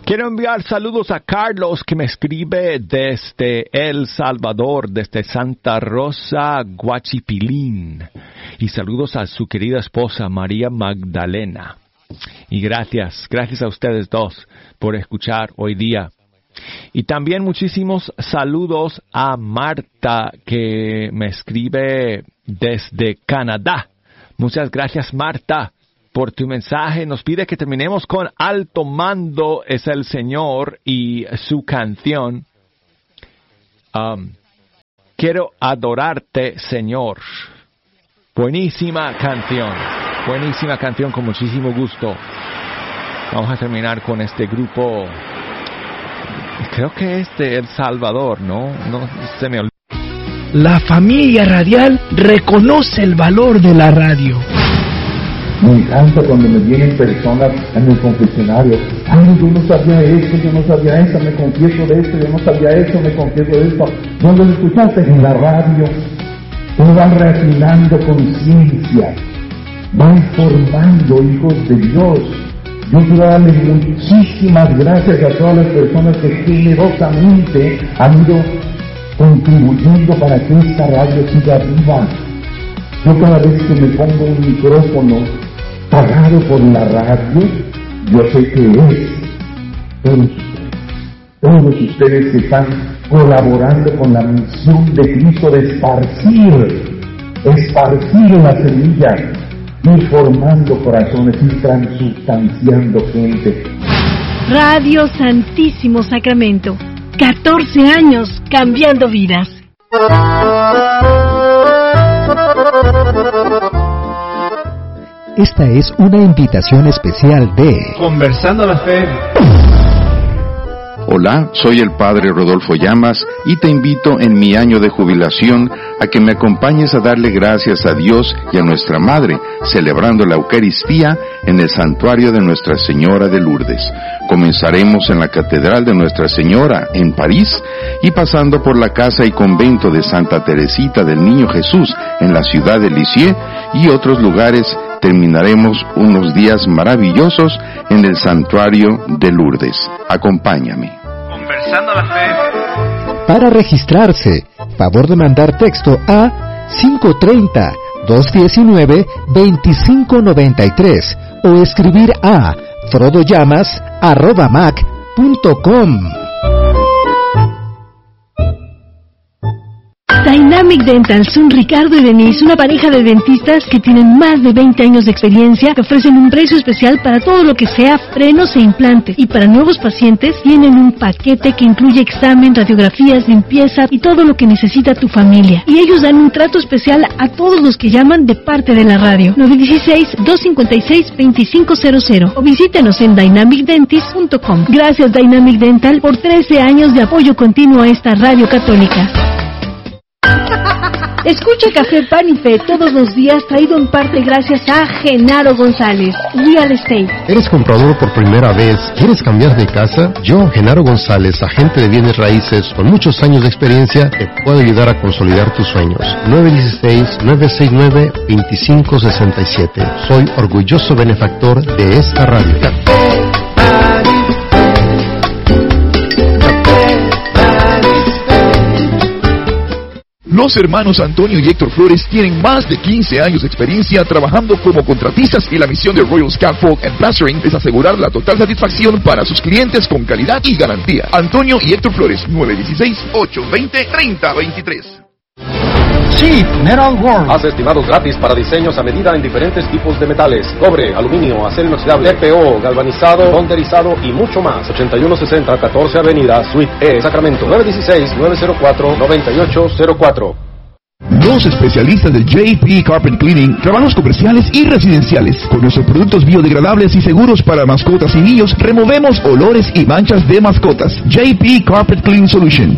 Quiero enviar saludos a Carlos, que me escribe desde El Salvador, desde Santa Rosa, Guachipilín. Y saludos a su querida esposa, María Magdalena. Y gracias a ustedes dos por escuchar hoy día. Y también muchísimos saludos a Marta, que me escribe desde Canadá. Muchas gracias, Marta, por tu mensaje. Nos pide que terminemos con Alto Mando es el Señor y su canción Quiero adorarte, Señor. Buenísima canción con muchísimo gusto. Vamos a terminar con este grupo, creo que es de El Salvador, no se me olvida. La familia radial reconoce el valor de la radio. Me encanta cuando me vienen personas en el confesionario. Ay, yo no sabía esto, yo no sabía esto, me confieso de esto, yo no sabía esto, me confieso de esto. ¿Dónde lo escuchaste? En la radio. Uno va refinando conciencia, van formando hijos de Dios. Yo quiero darle muchísimas gracias a todas las personas que generosamente han ido contribuyendo para que esta radio siga viva. Yo cada vez que me pongo un micrófono pagado por la radio, yo sé que es todos ustedes que están colaborando con la misión de Cristo de esparcir la semilla, ir formando corazones, ir transustanciando gente. Radio Santísimo Sacramento, 14 años cambiando vidas. Esta es una invitación especial de Conversando la Fe. Hola, soy el Padre Rodolfo Llamas y te invito en mi año de jubilación a que me acompañes a darle gracias a Dios y a nuestra Madre, celebrando la Eucaristía en el Santuario de Nuestra Señora de Lourdes. Comenzaremos en la Catedral de Nuestra Señora, en París, y pasando por la Casa y Convento de Santa Teresita del Niño Jesús, en la ciudad de Lisieux, y otros lugares, terminaremos unos días maravillosos en el Santuario de Lourdes. Acompáñame. Conversando la Fe. Para registrarse, favor de mandar texto a 530-219-2593 o escribir a frodollamas@mac.com. Dynamic Dental son Ricardo y Denise, una pareja de dentistas que tienen más de 20 años de experiencia, que ofrecen un precio especial para todo lo que sea frenos e implantes. Y para nuevos pacientes tienen un paquete que incluye examen, radiografías, limpieza y todo lo que necesita tu familia. Y ellos dan un trato especial a todos los que llaman de parte de la radio. 916-256-2500 o visítenos en dynamicdentist.com. Gracias Dynamic Dental por 13 años de apoyo continuo a esta radio católica. Escucha Café Pan y Fe todos los días, traído en parte gracias a Genaro González, Real Estate. ¿Eres comprador por primera vez? ¿Quieres cambiar de casa? Yo, Genaro González, agente de bienes raíces con muchos años de experiencia, te puedo ayudar a consolidar tus sueños. 916-969-2567. Soy orgulloso benefactor de esta radio. Los hermanos Antonio y Héctor Flores tienen más de 15 años de experiencia trabajando como contratistas y la misión de Royal Scaffold and Plastering es asegurar la total satisfacción para sus clientes con calidad y garantía. Antonio y Héctor Flores, 916-820-3023. Sí, Metal World. Haz estimados gratis para diseños a medida en diferentes tipos de metales: cobre, aluminio, acero inoxidable, TPO, galvanizado, bonderizado y mucho más. 8160 14 Avenida, Suite E, Sacramento. 916-904-9804. Los especialistas del JP Carpet Cleaning, trabajos comerciales y residenciales. Con nuestros productos biodegradables y seguros para mascotas y niños, removemos olores y manchas de mascotas. JP Carpet Cleaning Solution,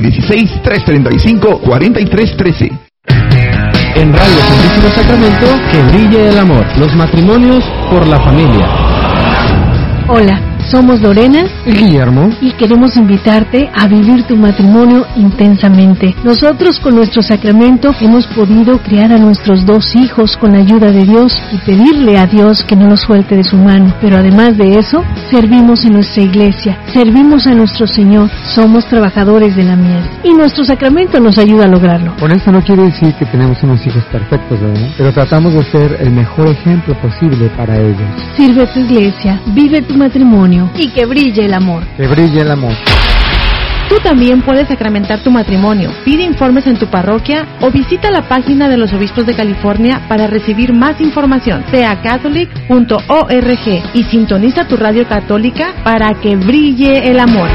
916-335-4313. En Radio Santísimo Sacramento, que brille el amor. Los matrimonios por la familia. Hola, somos Lorena y Guillermo y queremos invitarte a vivir tu matrimonio intensamente. Nosotros con nuestro sacramento hemos podido criar a nuestros 2 hijos con la ayuda de Dios y pedirle a Dios que no los suelte de su mano. Pero además de eso, servimos en nuestra iglesia, servimos a nuestro Señor, somos trabajadores de la mies y nuestro sacramento nos ayuda a lograrlo. Con esto no quiere decir que tenemos unos hijos perfectos, ¿verdad? Pero tratamos de ser el mejor ejemplo posible para ellos. Sirve a tu iglesia, vive tu matrimonio y que brille el amor. Que brille el amor. Tú también puedes sacramentar tu matrimonio. Pide informes en tu parroquia o visita la página de los obispos de California para recibir más información. seacatholic.org y sintoniza tu radio católica para que brille el amor.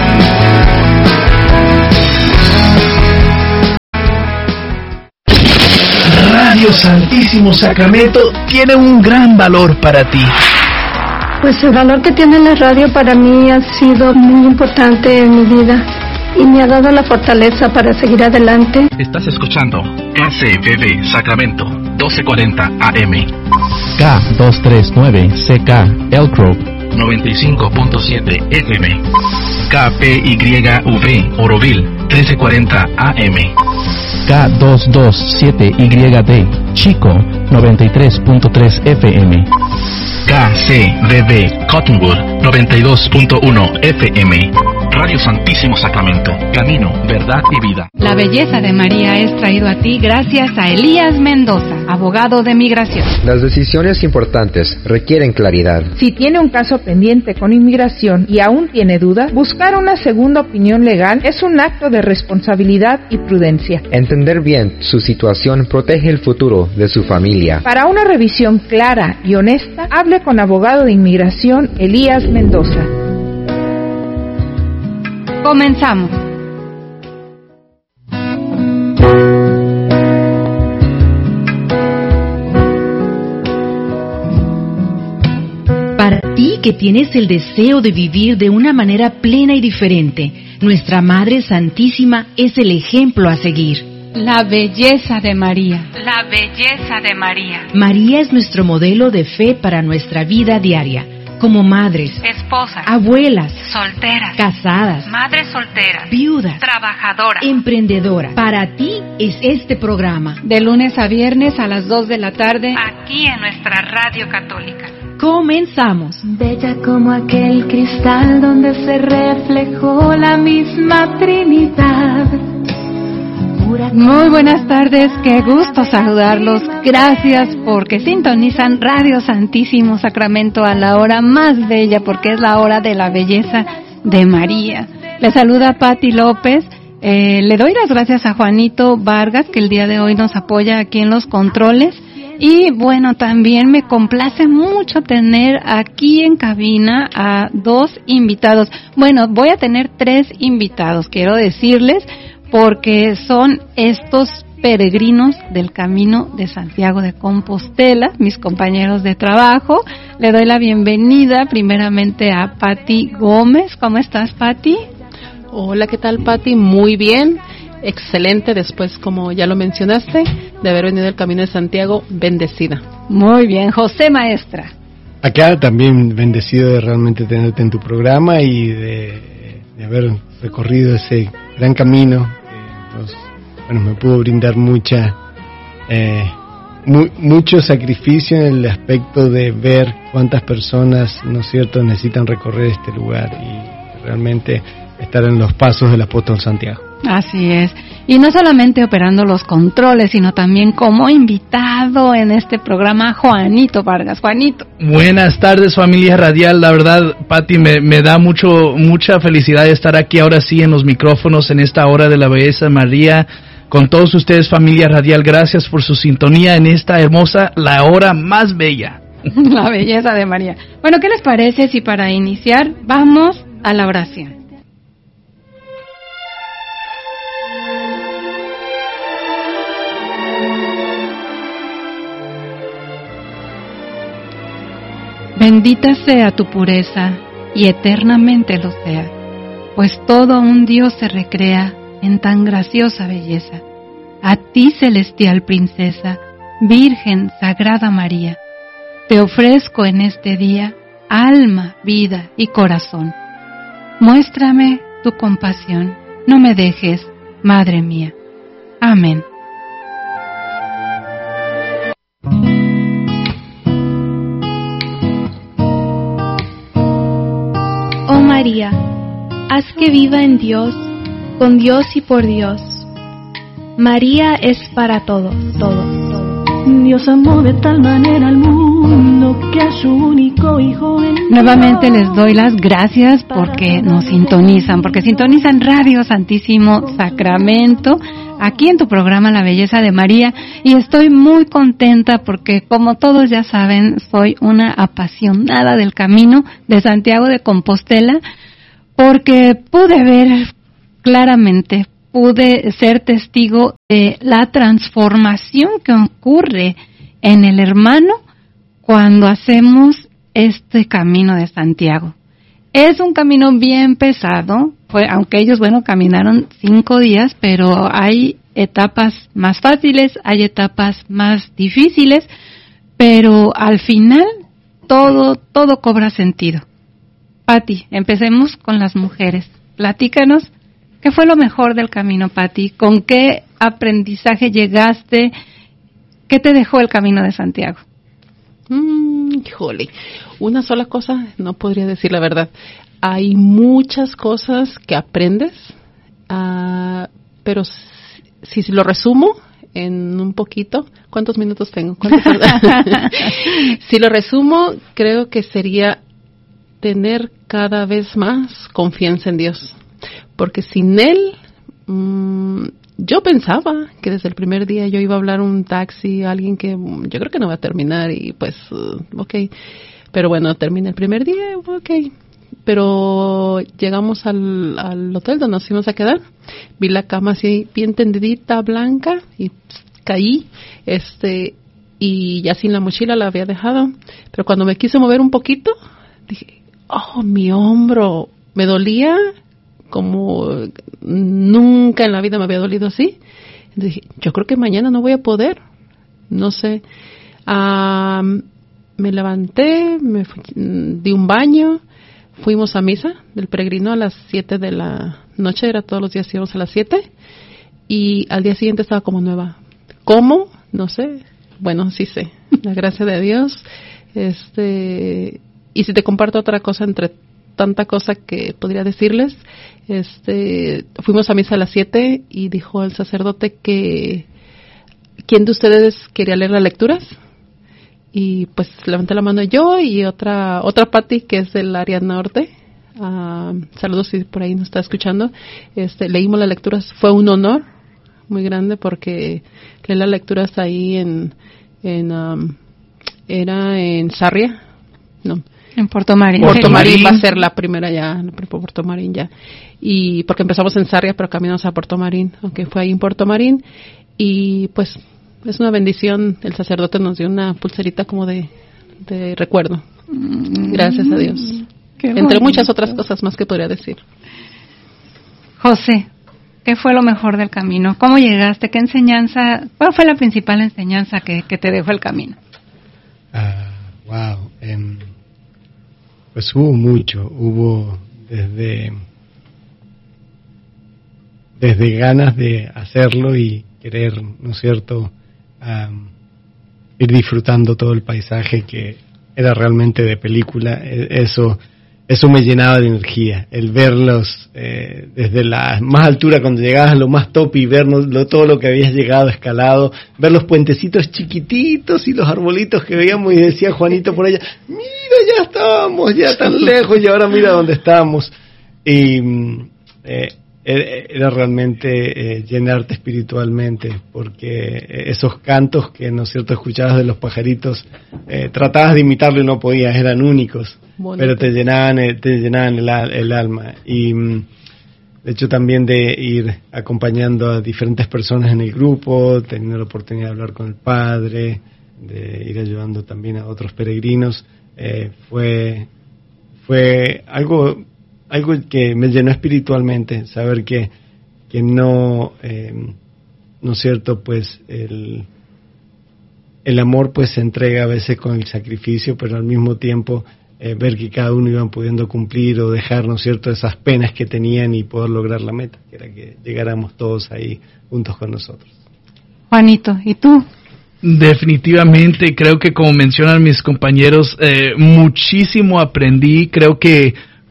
Radio Santísimo Sacramento tiene un gran valor para ti. Pues el valor que tiene la radio para mí ha sido muy importante en mi vida y me ha dado la fortaleza para seguir adelante. Estás escuchando KCBB Sacramento 1240 AM, K239 Elk Grove 95.7 FM, KPYV Oroville 1340 AM, K227YD Chico 93.3 FM, KCBB Cottonwood 92.1 FM. Radio Santísimo Sacramento, camino, verdad y vida. La belleza de María es traído a ti gracias a Elías Mendoza, abogado de migración. Las decisiones importantes requieren claridad. Si tiene un caso pendiente con inmigración y aún tiene dudas, buscar una segunda opinión legal es un acto de responsabilidad y prudencia. Entender bien su situación protege el futuro de su familia. Para una revisión clara y honesta, hable con abogado de inmigración Elías Mendoza. Comenzamos. Para ti que tienes el deseo de vivir de una manera plena y diferente, nuestra Madre Santísima es el ejemplo a seguir. La belleza de María. La belleza de María. María es nuestro modelo de fe para nuestra vida diaria. Como madres, esposas, abuelas, solteras, casadas, madres solteras, viudas, trabajadoras, emprendedoras. Para ti es este programa. De lunes a viernes a las 2 de la tarde, aquí en nuestra radio católica. Comenzamos. Bella como aquel cristal donde se reflejó la misma Trinidad. Muy buenas tardes, qué gusto saludarlos. Gracias porque sintonizan Radio Santísimo Sacramento a la hora más bella, porque es la hora de la belleza de María. Les saluda Pati López. Le doy las gracias a Juanito Vargas, que el día de hoy nos apoya aquí en los controles. Y bueno, también me complace mucho tener aquí en cabina a 2 invitados. Bueno, voy a tener 3 invitados, quiero decirles, porque son estos peregrinos del Camino de Santiago de Compostela, mis compañeros de trabajo. Le doy la bienvenida primeramente a Pati Gómez. ¿Cómo estás, Pati? Hola, ¿qué tal, Pati? Muy bien, excelente, después, como ya lo mencionaste, de haber venido del Camino de Santiago, bendecida. Muy bien, José Maestra. Acá también bendecido de realmente tenerte en tu programa y de haber recorrido ese gran camino. Entonces, bueno, me pudo brindar mucho sacrificio en el aspecto de ver cuántas personas, ¿no es cierto?, necesitan recorrer este lugar y realmente estar en los pasos del apóstol Santiago. Así es. Y no solamente operando los controles, sino también como invitado en este programa Juanito Vargas. Juanito. Buenas tardes, familia radial. La verdad, Pati, me da mucha felicidad estar aquí ahora sí en los micrófonos en esta hora de la belleza de María. Con todos ustedes, familia radial, gracias por su sintonía en esta hermosa, la hora más bella. La belleza de María. Bueno, ¿qué les parece si para iniciar vamos a la oración? Bendita sea tu pureza, y eternamente lo sea, pues todo un Dios se recrea en tan graciosa belleza. A ti, celestial princesa, Virgen Sagrada María, te ofrezco en este día alma, vida y corazón. Muéstrame tu compasión, no me dejes, Madre mía. Amén. María, haz que viva en Dios, con Dios y por Dios. María es para todo, todo, todo. Dios amó de tal manera al mundo que a su único hijo envió. Nuevamente les doy las gracias porque nos sintonizan, porque sintonizan Radio Santísimo Sacramento, aquí en tu programa La Belleza de María, y estoy muy contenta porque, como todos ya saben, soy una apasionada del Camino de Santiago de Compostela, porque pude ver claramente, pude ser testigo de la transformación que ocurre en el hermano cuando hacemos este Camino de Santiago. Es un camino bien pesado, aunque ellos, caminaron 5 días, pero hay etapas más fáciles, hay etapas más difíciles, pero al final todo cobra sentido. Pati, empecemos con las mujeres. Platícanos, ¿qué fue lo mejor del camino, Pati? ¿Con qué aprendizaje llegaste? ¿Qué te dejó el Camino de Santiago? Híjole, una sola cosa no podría decir la verdad. Hay muchas cosas que aprendes, pero si lo resumo en un poquito, ¿cuántos minutos tengo? Si lo resumo, creo que sería tener cada vez más confianza en Dios, porque sin Él, yo pensaba que desde el primer día yo iba a hablar un taxi a alguien que yo creo que no va a terminar y pues, okay. Pero bueno, termina el primer día, okay. Pero llegamos al hotel donde nos fuimos a quedar, vi la cama así bien tendidita, blanca, y caí, y ya sin la mochila la había dejado, pero cuando me quise mover un poquito, dije, mi hombro, me dolía como nunca en la vida me había dolido así. Dije, yo creo que mañana no voy a poder, no sé. Me levanté, di un baño, fuimos a misa del peregrino a las 7 de la noche, era todos los días íbamos a las 7, y al día siguiente estaba como nueva. ¿Cómo? No sé. Bueno, sí sé, la gracia de Dios. Y si te comparto otra cosa entre tanta cosa que podría decirles, fuimos a misa a las 7 y dijo el sacerdote que ¿quién de ustedes quería leer las lecturas? Y pues levanté la mano yo y otra Pati que es del área norte. Saludos si por ahí nos está escuchando. Leímos las lecturas, fue un honor muy grande porque leí las lecturas ahí era en Sarria, no. En Puerto Marín. Puerto Marín va a ser la primera ya, Puerto Marín ya. Y porque empezamos en Sarria, pero caminamos a Puerto Marín, aunque fue ahí en Puerto Marín. Y pues es una bendición, el sacerdote nos dio una pulserita como de recuerdo. Gracias a Dios. Entre muchas otras cosas más que podría decir. José, ¿qué fue lo mejor del camino? ¿Cómo llegaste? ¿Qué enseñanza? ¿Cuál fue la principal enseñanza que te dejó el camino? Wow. Pues hubo desde ganas de hacerlo y querer, ¿no es cierto?, ir disfrutando todo el paisaje que era realmente de película. Eso me llenaba de energía, el verlos desde la más altura cuando llegabas a lo más top y ver todo lo que habías llegado escalado, ver los puentecitos chiquititos y los arbolitos que veíamos y decía Juanito por allá, mira, ya estábamos, ya tan lejos y ahora mira dónde estamos. Y era realmente llenarte espiritualmente, porque esos cantos que, ¿no es cierto?, escuchabas de los pajaritos, tratabas de imitarlo y no podías, eran únicos. Bonito. Pero te llenaban el alma. Y de hecho también de ir acompañando a diferentes personas en el grupo, teniendo la oportunidad de hablar con el padre, de ir ayudando también a otros peregrinos, fue algo que me llenó espiritualmente, saber que no es cierto, pues el amor pues se entrega a veces con el sacrificio, pero al mismo tiempo ver que cada uno iban pudiendo cumplir o dejar, ¿no es cierto?, esas penas que tenían y poder lograr la meta, que era que llegáramos todos ahí juntos con nosotros. Juanito, ¿y tú? Definitivamente, creo que como mencionan mis compañeros, muchísimo aprendí. Creo que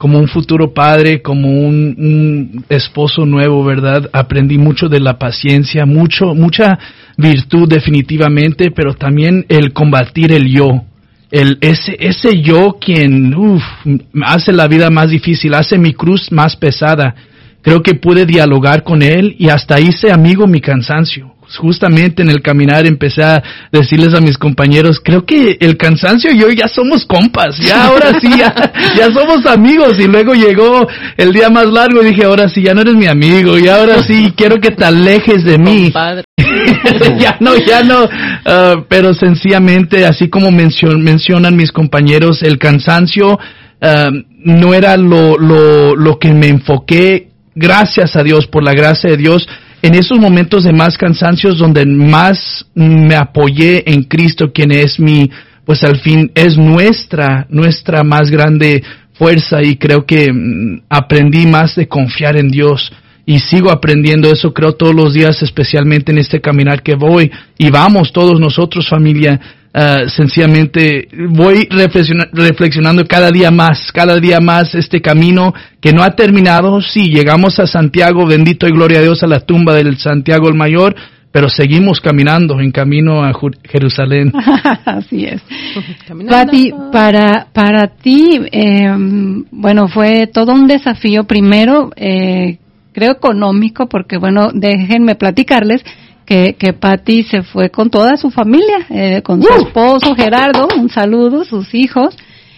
un futuro padre, como un esposo nuevo, ¿verdad? Aprendí mucho de la paciencia, mucha virtud definitivamente, pero también el combatir el yo. Ese yo quien hace la vida más difícil, hace mi cruz más pesada. Creo que pude dialogar con él y hasta hice amigo mi cansancio. Justamente en el caminar empecé a decirles a mis compañeros, creo que el cansancio y yo ya somos compas, ya ahora sí, ya somos amigos. Y luego llegó el día más largo y dije, ahora sí, ya no eres mi amigo, y ahora sí, quiero que te alejes de mí. ya no, pero sencillamente, así como mencionan mis compañeros, el cansancio no era lo que me enfoqué. Gracias a Dios, por la gracia de Dios, en esos momentos de más cansancios donde más me apoyé en Cristo, quien es pues al fin es nuestra más grande fuerza, y creo que aprendí más de confiar en Dios y sigo aprendiendo eso, creo, todos los días, especialmente en este caminar que voy y vamos todos nosotros, familia. Sencillamente voy reflexionando cada día más este camino que no ha terminado. Sí, llegamos a Santiago, bendito y gloria a Dios, a la tumba del Santiago el Mayor, pero seguimos caminando en camino a Jerusalén. Así es. Pati, para ti, bueno, fue todo un desafío, primero, creo económico, porque bueno, déjenme platicarles que Pati se fue con toda su familia, con su esposo Gerardo, un saludo, sus hijos,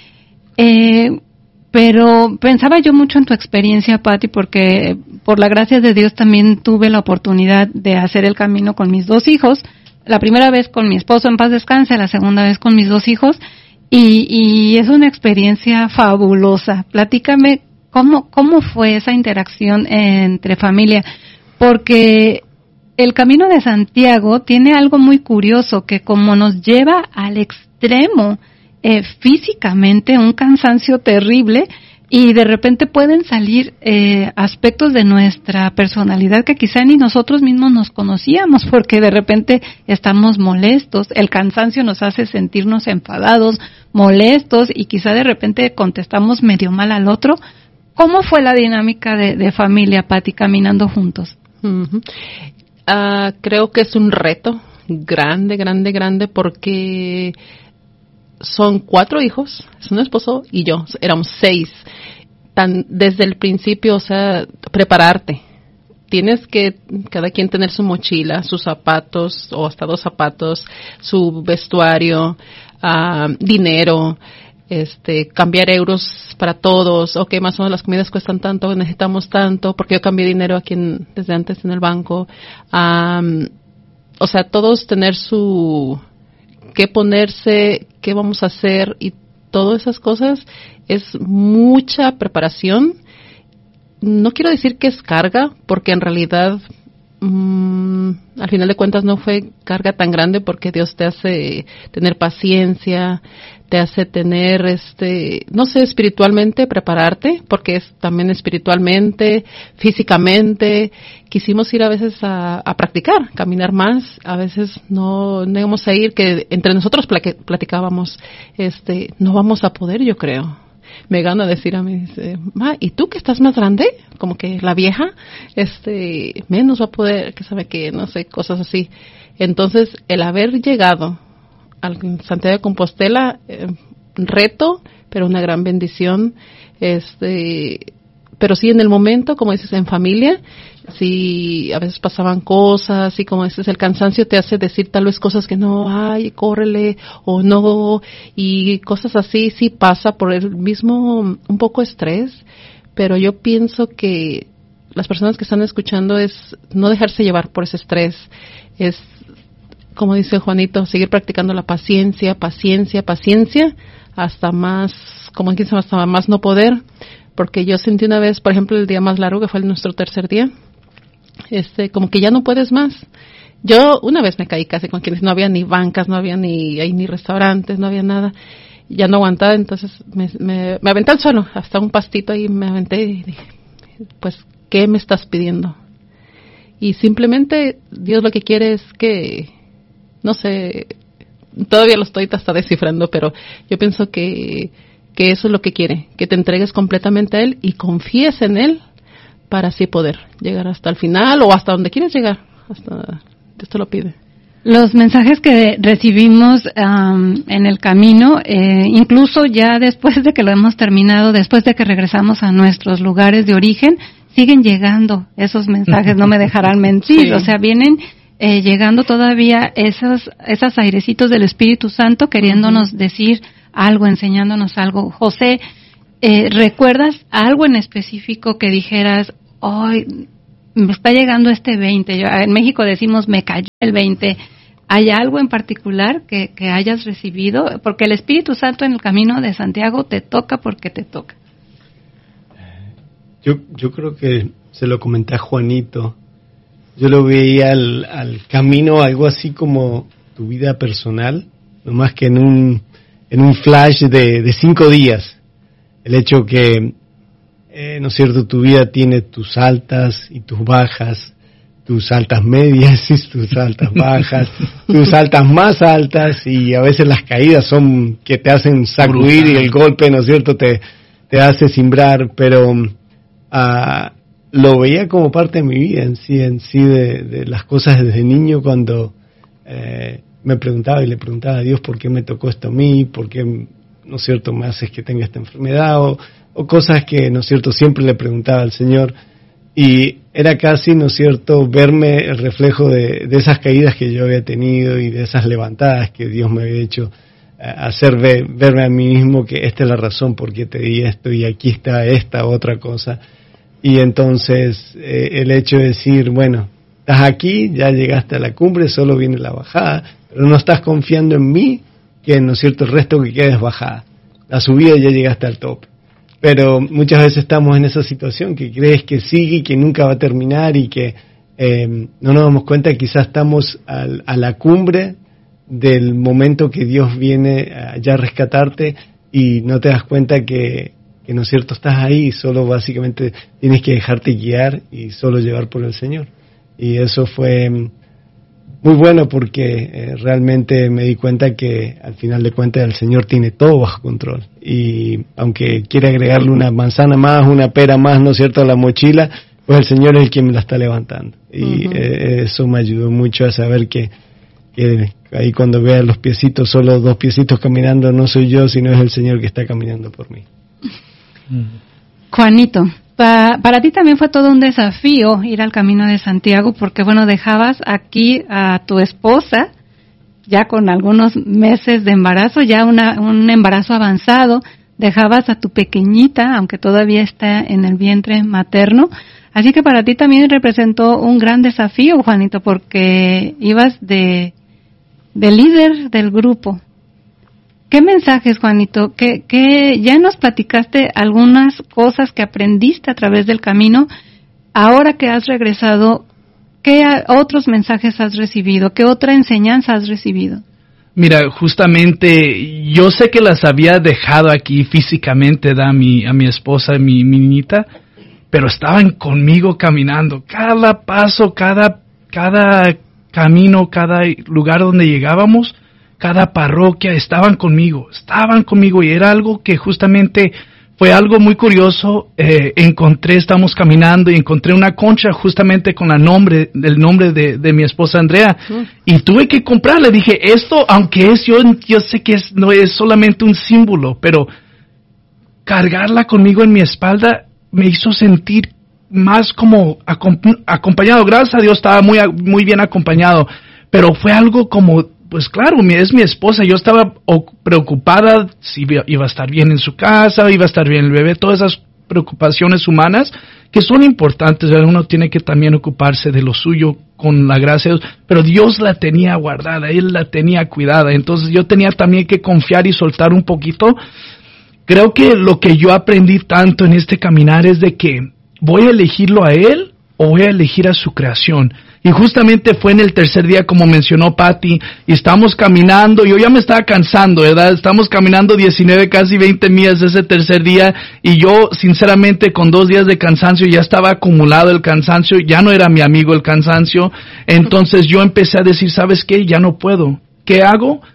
pero pensaba yo mucho en tu experiencia, Pati, porque por la gracia de Dios también tuve la oportunidad de hacer el camino con mis 2 hijos, la primera vez con mi esposo, en paz descanse, la segunda vez con mis 2 hijos, y es una experiencia fabulosa. Platícame cómo fue esa interacción entre familia, porque el Camino de Santiago tiene algo muy curioso, que como nos lleva al extremo físicamente, un cansancio terrible, y de repente pueden salir aspectos de nuestra personalidad que quizá ni nosotros mismos nos conocíamos, porque de repente estamos molestos, el cansancio nos hace sentirnos enfadados, molestos, y quizá de repente contestamos medio mal al otro. ¿Cómo fue la dinámica de familia, Pati, caminando juntos? Uh-huh. Creo que es un reto grande, porque son 4 hijos, es un esposo y yo, éramos 6. Desde el principio, o sea, prepararte. Tienes que cada quien tener su mochila, sus zapatos, o hasta 2 zapatos, su vestuario, dinero, cambiar euros para todos, ok, más o menos las comidas cuestan tanto, necesitamos tanto, porque yo cambié dinero aquí desde antes en el banco. O sea, todos tener qué ponerse, qué vamos a hacer, y todas esas cosas es mucha preparación. No quiero decir que es carga, porque en realidad al final de cuentas no fue carga tan grande, porque Dios te hace tener paciencia, te hace tener, no sé, espiritualmente prepararte, porque es también espiritualmente, físicamente. Quisimos ir a veces a practicar, caminar más, a veces no íbamos a ir, que entre nosotros platicábamos, no vamos a poder, yo creo. Me gana decir a mí, dice, ma, ¿y tú que estás más grande? Como que la vieja, menos va a poder, que sabe que, no sé, cosas así. Entonces, el haber llegado al Santiago de Compostela, reto, pero una gran bendición, pero sí en el momento, como dices, en familia, sí, a veces pasaban cosas, y como dices, el cansancio te hace decir tal vez cosas que no, ay, córrele, o no, y cosas así, sí pasa por el mismo, un poco estrés, pero yo pienso que las personas que están escuchando es no dejarse llevar por ese estrés, es, como dice Juanito, seguir practicando la paciencia, hasta más, como quien se hasta más no poder, porque yo sentí una vez, por ejemplo, el día más largo, que fue nuestro tercer día, como que ya no puedes más. Yo una vez me caí casi con quienes no había ni bancas, no había ni restaurantes, no había nada, ya no aguantaba, entonces me aventé al suelo, hasta un pastito ahí me aventé y dije, pues, ¿qué me estás pidiendo? Y simplemente Dios lo que quiere es que, no sé, todavía lo estoy hasta descifrando, pero yo pienso que que eso es lo que quiere, que te entregues completamente a Él y confíes en Él para así poder llegar hasta el final o hasta donde quieres llegar. Hasta Dios te lo pide. Los mensajes que recibimos en el camino, incluso ya después de que lo hemos terminado, después de que regresamos a nuestros lugares de origen, siguen llegando esos mensajes, no me dejarán mentir. Sí. O sea, vienen llegando todavía esos airecitos del Espíritu Santo queriéndonos decir algo, enseñándonos algo. José, ¿recuerdas algo en específico que dijeras, hoy me está llegando este 20? En México decimos, me cayó el 20. ¿Hay algo en particular que hayas recibido? Porque el Espíritu Santo en el camino de Santiago te toca porque te toca. Yo creo que se lo comenté a Juanito. Yo lo veía al camino algo así como tu vida personal, no más que en un flash de 5 días. El hecho que, ¿no es cierto?, tu vida tiene tus altas y tus bajas, tus altas medias y tus altas bajas, tus altas más altas, y a veces las caídas son que te hacen sacudir y el golpe, ¿no es cierto?, te hace cimbrar, pero lo veía como parte de mi vida en sí de las cosas desde niño, cuando me preguntaba y le preguntaba a Dios por qué me tocó esto a mí, por qué, ¿no es cierto?, me haces que tenga esta enfermedad, o cosas que, ¿no es cierto?, siempre le preguntaba al Señor. Y era casi, ¿no es cierto?, verme el reflejo de esas caídas que yo había tenido y de esas levantadas que Dios me había hecho, hacer verme a mí mismo que esta es la razón por qué te di esto y aquí está esta otra cosa. Y entonces el hecho de decir, bueno, estás aquí, ya llegaste a la cumbre, solo viene la bajada, pero no estás confiando en mí, que, ¿no es cierto?, el resto que queda es bajada. La subida ya llegaste al top. Pero muchas veces estamos en esa situación que crees que sigue y que nunca va a terminar y que no nos damos cuenta que quizás estamos a la cumbre del momento que Dios viene ya a rescatarte y no te das cuenta que ¿no es cierto?, estás ahí y solo básicamente tienes que dejarte guiar y solo llevar por el Señor. Y eso fue muy bueno porque realmente me di cuenta que al final de cuentas el Señor tiene todo bajo control. Y aunque quiere agregarle una manzana más, una pera más, ¿no es cierto?, a la mochila, pues el Señor es el quien me la está levantando. Y eso me ayudó mucho a saber que ahí cuando vea los piecitos, solo 2 piecitos caminando, no soy yo, sino es el Señor que está caminando por mí. Juanito, para ti también fue todo un desafío ir al Camino de Santiago, porque bueno, dejabas aquí a tu esposa ya con algunos meses de embarazo, ya un embarazo avanzado, dejabas a tu pequeñita, aunque todavía está en el vientre materno, así que para ti también representó un gran desafío, Juanito, porque ibas de líder del grupo. ¿Qué mensajes, Juanito? ¿Qué ya nos platicaste algunas cosas que aprendiste a través del camino? Ahora que has regresado, ¿qué otros mensajes has recibido? ¿Qué otra enseñanza has recibido? Mira, justamente yo sé que las había dejado aquí físicamente, a mi esposa, mi niñita, pero estaban conmigo caminando. Cada paso, cada camino, cada lugar donde llegábamos, cada parroquia, estaban conmigo y era algo que justamente fue algo muy curioso. Estamos caminando y encontré una concha justamente con el nombre de mi esposa Andrea, y tuve que comprarla. Dije, esto, aunque yo sé que no es solamente un símbolo, pero cargarla conmigo en mi espalda me hizo sentir más como acompañado. Gracias a Dios estaba muy bien acompañado, pero fue algo como, pues claro, es mi esposa. Yo estaba preocupada si iba a estar bien en su casa, iba a estar bien el bebé, todas esas preocupaciones humanas que son importantes. Uno tiene que también ocuparse de lo suyo con la gracia de Dios, pero Dios la tenía guardada, Él la tenía cuidada. Entonces yo tenía también que confiar y soltar un poquito. Creo que lo que yo aprendí tanto en este caminar es de que voy a elegirlo a Él o voy a elegir a su creación. Y justamente fue en el tercer día, como mencionó Patty, y estamos caminando, yo ya me estaba cansando, ¿verdad? Estamos caminando 19, casi 20 millas ese tercer día, y yo, sinceramente, con 2 días de cansancio, ya estaba acumulado el cansancio, ya no era mi amigo el cansancio. Entonces yo empecé a decir, ¿sabes qué? Ya no puedo. ¿Qué hago?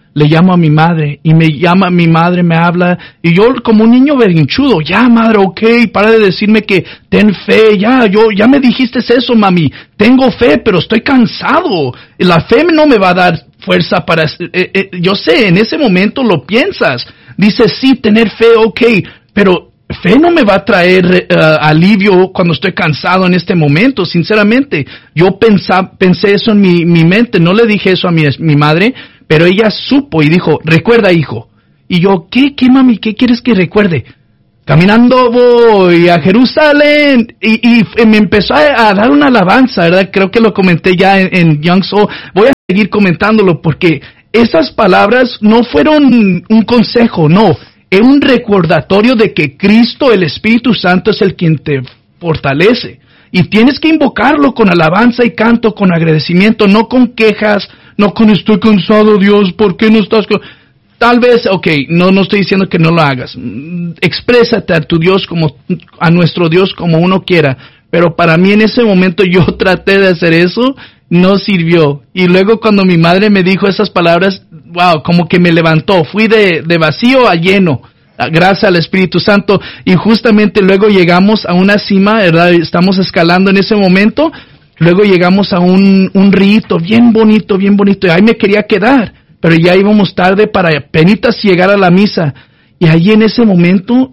le llamo a mi madre, y me llama mi madre, me habla, y yo como un niño berrinchudo, ya madre, ok, para de decirme que ten fe, ya me dijiste eso, mami, tengo fe, pero estoy cansado, la fe no me va a dar fuerza para, yo sé, en ese momento lo piensas, dices, sí, tener fe, ok, pero fe no me va a traer alivio cuando estoy cansado en este momento, sinceramente. Yo pensé eso en mi mente, no le dije eso a mi madre, pero ella supo y dijo, recuerda, hijo. Y yo, ¿qué mami? ¿Qué quieres que recuerde? Caminando voy a Jerusalén. Y me empezó a dar una alabanza, ¿verdad? Creo que lo comenté ya en Young Soul. Voy a seguir comentándolo porque esas palabras no fueron un consejo, no. Es un recordatorio de que Cristo, el Espíritu Santo, es el quien te fortalece. Y tienes que invocarlo con alabanza y canto, con agradecimiento, no con quejas, no con estoy cansado, Dios, ¿por qué no estás con...? Tal vez, no estoy diciendo que no lo hagas. Exprésate a tu Dios a nuestro Dios como uno quiera. Pero para mí en ese momento yo traté de hacer eso, no sirvió. Y luego cuando mi madre me dijo esas palabras, wow, como que me levantó. Fui de vacío a lleno, gracias al Espíritu Santo. Y justamente luego llegamos a una cima, ¿verdad? Estamos escalando en ese momento. Luego llegamos a un rito bien bonito, y ahí me quería quedar, pero ya íbamos tarde para penitas llegar a la misa. Y allí en ese momento,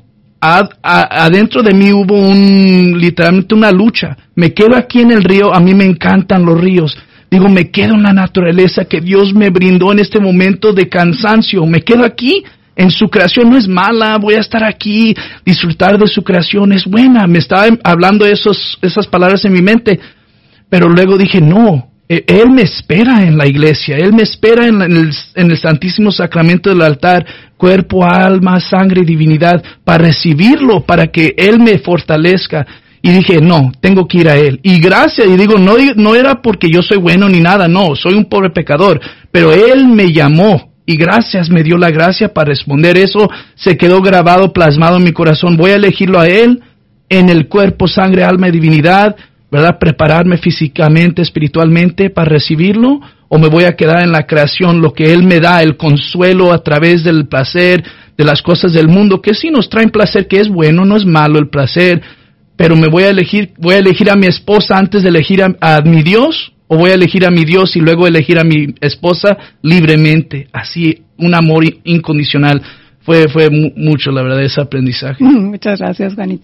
adentro de mí hubo literalmente una lucha. Me quedo aquí en el río, a mí me encantan los ríos. Digo, me quedo en la naturaleza que Dios me brindó en este momento de cansancio. Me quedo aquí, en su creación no es mala, voy a estar aquí, disfrutar de su creación es buena. Me estaba hablando esas palabras en mi mente. Pero luego dije, no, Él me espera en la iglesia, Él me espera en el Santísimo Sacramento del altar, cuerpo, alma, sangre y divinidad, para recibirlo, para que Él me fortalezca. Y dije, no, tengo que ir a Él. Y gracias, y digo, no era porque yo soy bueno ni nada, no, soy un pobre pecador, pero Él me llamó. Y gracias, me dio la gracia para responder. Eso se quedó grabado, plasmado en mi corazón. Voy a elegirlo a Él en el cuerpo, sangre, alma y divinidad, ¿verdad? Prepararme físicamente, espiritualmente para recibirlo, o me voy a quedar en la creación, lo que Él me da, el consuelo a través del placer, de las cosas del mundo, que sí nos traen placer, que es bueno, no es malo el placer, pero voy a elegir a mi esposa antes de elegir a mi Dios, o voy a elegir a mi Dios y luego elegir a mi esposa libremente, así, un amor incondicional. Fue mucho, la verdad, ese aprendizaje. Muchas gracias, Juanito.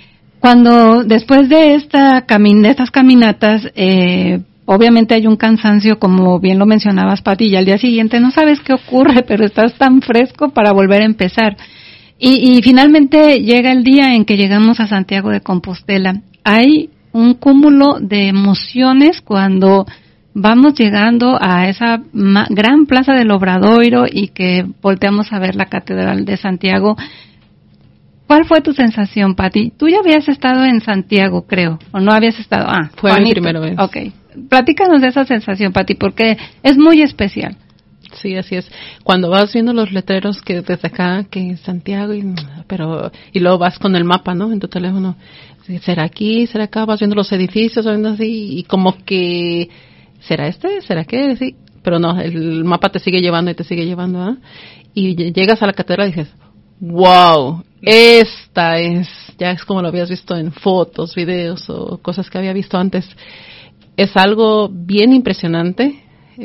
Cuando después de estas caminatas, obviamente hay un cansancio, como bien lo mencionabas, Pati, y al día siguiente no sabes qué ocurre, pero estás tan fresco para volver a empezar. Y finalmente llega el día en que llegamos a Santiago de Compostela. Hay un cúmulo de emociones cuando vamos llegando a esa gran plaza del Obradoiro y que volteamos a ver la Catedral de Santiago. ¿Cuál fue tu sensación, Pati? Tú ya habías estado en Santiago, creo, ¿o no habías estado? Fue mi primera vez. Okay. Platícanos de esa sensación, Pati, porque es muy especial. Sí, así es. Cuando vas viendo los letreros que desde acá, que Santiago, y luego vas con el mapa, ¿no? En tu teléfono. ¿Será aquí? ¿Será acá? Vas viendo los edificios, viendo así, y como que, ¿será este? ¿Será qué? Sí. Pero no, el mapa te sigue llevando y te sigue llevando, ¿ah? Y llegas a la catedral y dices, wow, esta ya es como lo habías visto en fotos, videos o cosas que había visto antes. Es algo bien impresionante,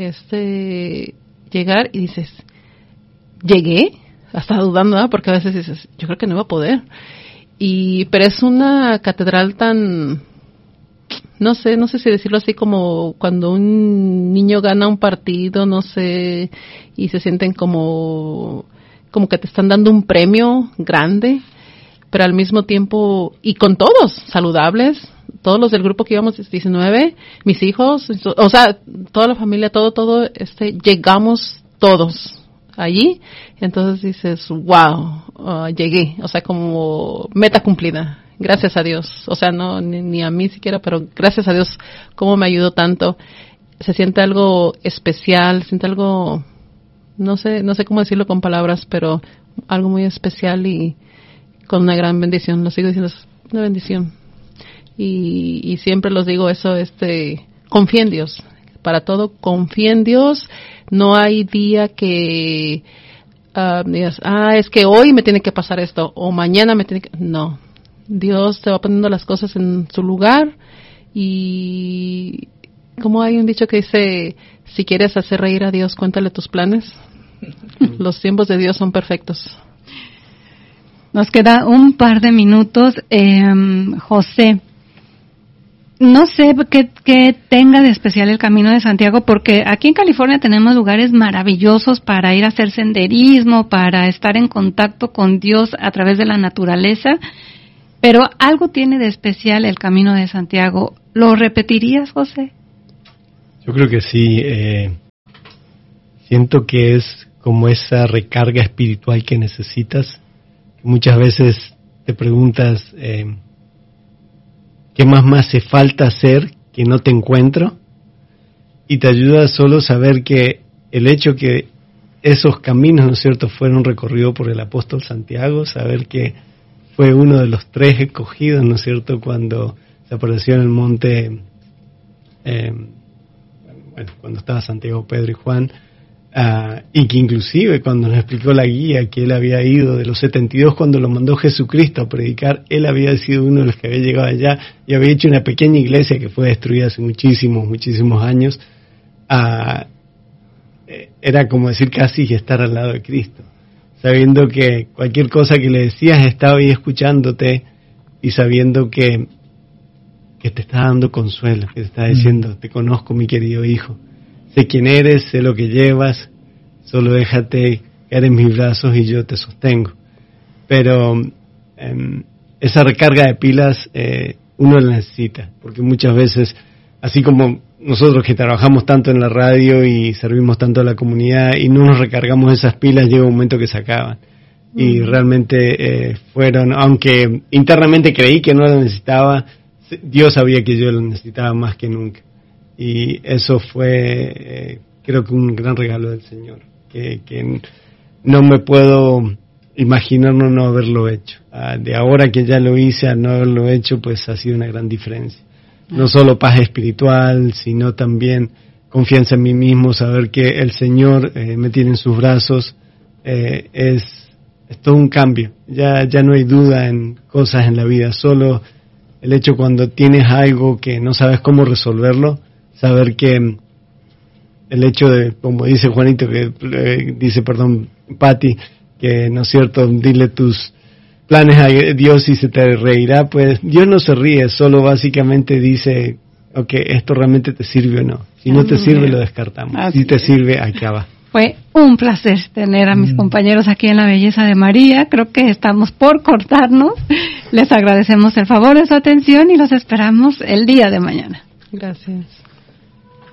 llegar y dices, ¿llegué? Hasta dudando, ¿no? Porque a veces dices, yo creo que no iba a poder. Pero es una catedral tan, no sé si decirlo así, como cuando un niño gana un partido, no sé, y se sienten como que te están dando un premio grande, pero al mismo tiempo, y con todos, saludables, todos los del grupo que íbamos, 19, mis hijos, o sea, toda la familia, todo, llegamos todos allí, entonces dices, wow, llegué, o sea, como meta cumplida, gracias a Dios, o sea, no, ni a mí siquiera, pero gracias a Dios, cómo me ayudó tanto, se siente algo especial, se siente algo, no sé cómo decirlo con palabras, pero algo muy especial y con una gran bendición. Lo sigo diciendo, es una bendición. Y siempre los digo eso, confía en Dios. para todo confía en Dios. No hay día que digas, es que hoy me tiene que pasar esto, o mañana me tiene que... No, Dios te va poniendo las cosas en su lugar, y como hay un dicho que dice, si quieres hacer reír a Dios, cuéntale tus planes. Los tiempos de Dios son perfectos. Nos queda un par de minutos. José, no sé qué tenga de especial el Camino de Santiago, porque aquí en California tenemos lugares maravillosos para ir a hacer senderismo, para estar en contacto con Dios a través de la naturaleza, pero algo tiene de especial el Camino de Santiago. ¿Lo repetirías, José? Yo creo que sí. Siento que es como esa recarga espiritual que necesitas. Muchas veces te preguntas, ¿qué más me hace falta hacer que no te encuentro? Y te ayuda solo saber que el hecho que esos caminos, ¿no es cierto?, fueron recorridos por el apóstol Santiago, saber que fue uno de los 3 escogidos, ¿no es cierto?, cuando se apareció en el monte, cuando estaba Santiago, Pedro y Juan, y que inclusive cuando nos explicó la guía que él había ido de los 72 cuando lo mandó Jesucristo a predicar, él había sido uno de los que había llegado allá y había hecho una pequeña iglesia que fue destruida hace muchísimos años. Era como decir casi estar al lado de Cristo, sabiendo que cualquier cosa que le decías estaba ahí escuchándote y sabiendo que te está dando consuelo, que te está diciendo, te conozco, mi querido hijo. Sé quién eres, sé lo que llevas, solo déjate caer en mis brazos y yo te sostengo. Pero esa recarga de pilas uno la necesita, porque muchas veces, así como nosotros que trabajamos tanto en la radio y servimos tanto a la comunidad y no nos recargamos esas pilas, llega un momento que se acaban. Y realmente aunque internamente creí que no las necesitaba, Dios sabía que yo las necesitaba más que nunca. Y eso fue, creo que un gran regalo del Señor, que no me puedo imaginar no haberlo hecho. De ahora que ya lo hice, a no haberlo hecho, pues ha sido una gran diferencia. No solo paz espiritual, sino también confianza en mí mismo, saber que el Señor me tiene en sus brazos, es todo un cambio. Ya no hay duda en cosas en la vida, solo el hecho cuando tienes algo que no sabes cómo resolverlo, saber que el hecho de, como dice Juanito, Pati, que no es cierto, dile tus planes a Dios y se te reirá, pues Dios no se ríe, solo básicamente dice, esto realmente te sirve o no. Si no te sirve, lo descartamos. Si te sirve, acaba. Fue un placer tener a mis compañeros aquí en La Belleza de María. Creo que estamos por cortarnos. Les agradecemos el favor de su atención y los esperamos el día de mañana. Gracias.